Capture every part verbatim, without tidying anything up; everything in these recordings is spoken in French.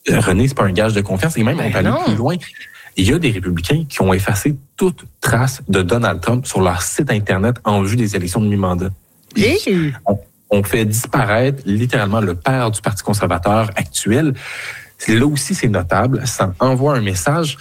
René, c'est pas un gage de confiance. Et même, ben on peut aller plus loin. Il y a des républicains qui ont effacé toute trace de Donald Trump sur leur site Internet en vue des élections de mi-mandat. Hey. On, on fait disparaître littéralement le père du Parti conservateur actuel. Là aussi, c'est notable. Ça envoie un message.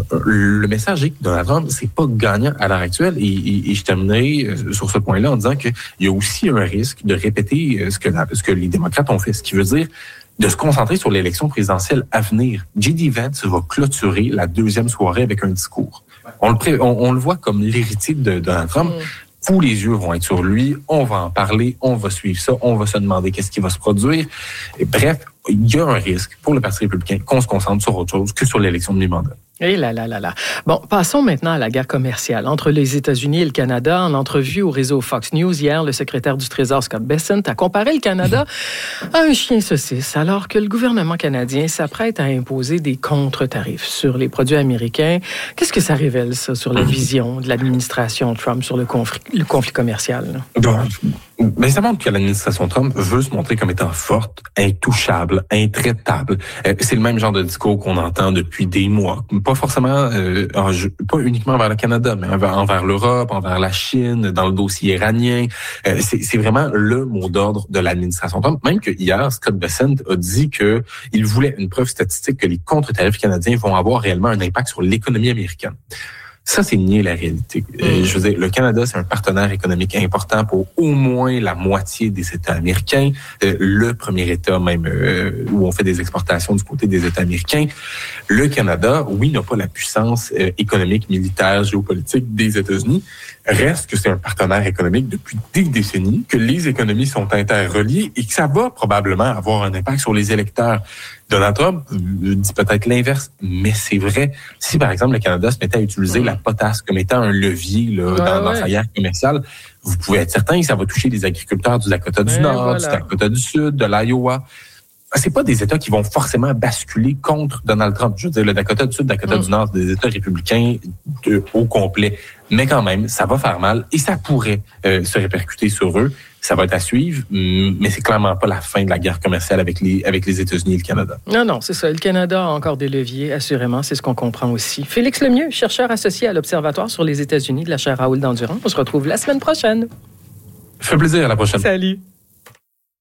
Le message est que Donald Trump, c'est pas gagnant à l'heure actuelle. Et, et, et je terminerai sur ce point-là en disant qu'il y a aussi un risque de répéter ce que, la, ce que les démocrates ont fait. Ce qui veut dire de se concentrer sur l'élection présidentielle à venir. J D. Vance va clôturer la deuxième soirée avec un discours. On le, pré, on, on le voit comme l'héritier de Donald Trump. Mm. Tous les yeux vont être sur lui. On va en parler. On va suivre ça. On va se demander qu'est-ce qui va se produire. Et bref, il y a un risque pour le Parti républicain qu'on se concentre sur autre chose que sur l'élection de mi-mandat. Et là, là, là, là. Bon, passons maintenant à la guerre commerciale entre les États-Unis et le Canada. En entrevue au réseau Fox News hier, le secrétaire du Trésor, Scott Bessent, a comparé le Canada à un chien saucisse, alors que le gouvernement canadien s'apprête à imposer des contre-tarifs sur les produits américains. Qu'est-ce que ça révèle, ça, sur la vision de l'administration Trump sur le conflit, le conflit commercial? Bon, mais ça montre que l'administration Trump veut se montrer comme étant forte, intouchable, intraitable. C'est le même genre de discours qu'on entend depuis des mois. Pas forcément, euh, pas uniquement envers le Canada, mais envers, envers l'Europe, envers la Chine, dans le dossier iranien. Euh, c'est, c'est vraiment le mot d'ordre de l'administration Trump. Même que hier, Scott Bessent a dit que il voulait une preuve statistique que les contre-tarifs canadiens vont avoir réellement un impact sur l'économie américaine. Ça, c'est nier la réalité. Euh, je veux dire, le Canada, c'est un partenaire économique important pour au moins la moitié des États américains. Euh, le premier État même euh, où on fait des exportations du côté des États américains. Le Canada, oui, n'a pas la puissance euh, économique, militaire, géopolitique des États-Unis. Reste que c'est un partenaire économique depuis des décennies, que les économies sont interreliées et que ça va probablement avoir un impact sur les électeurs. Donald Trump dit peut-être l'inverse, mais c'est vrai. Si, par exemple, le Canada se mettait à utiliser mmh. la potasse comme étant un levier là, ouais, dans, ouais. dans sa guerre commerciale, vous pouvez être certain que ça va toucher les agriculteurs du Dakota du ouais, Nord, voilà. du Dakota du Sud, de l'Iowa. C'est pas des États qui vont forcément basculer contre Donald Trump. Je veux dire, le Dakota du Sud, le Dakota mmh. du Nord, c'est des États républicains de, au complet. Mais quand même, ça va faire mal et ça pourrait euh, se répercuter sur eux. Ça va être à suivre, mais c'est clairement pas la fin de la guerre commerciale avec les, avec les États-Unis et le Canada. Non, non, c'est ça. Le Canada a encore des leviers, assurément. C'est ce qu'on comprend aussi. Félix Lemieux, chercheur associé à l'Observatoire sur les États-Unis de la chaire Raoul Dandurand. On se retrouve la semaine prochaine. Ça fait plaisir. À la prochaine. Salut.